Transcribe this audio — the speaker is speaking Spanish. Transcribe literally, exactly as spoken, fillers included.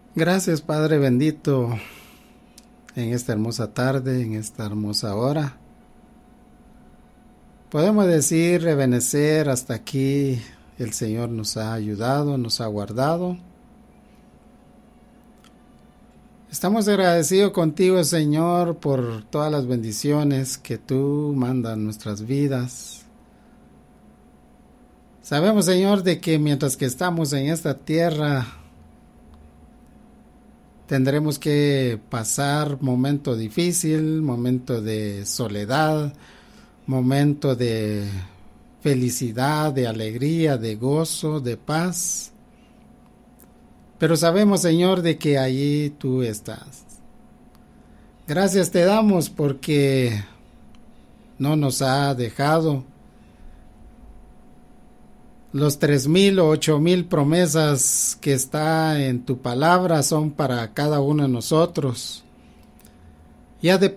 Gracias, Padre bendito, en esta hermosa tarde, en esta hermosa hora. Podemos decir, revenecer, hasta aquí el Señor nos ha ayudado, nos ha guardado. Estamos agradecidos contigo, Señor, por todas las bendiciones que tú mandas en nuestras vidas. Sabemos, Señor, de que mientras que estamos en esta tierra, tendremos que pasar momento difícil, momento de soledad, momento de felicidad, de alegría, de gozo, de paz. Pero sabemos, Señor, de que allí tú estás. Gracias te damos porque no nos ha dejado. Los tres mil o ocho mil promesas que está en tu palabra son para cada uno de nosotros. Ya de,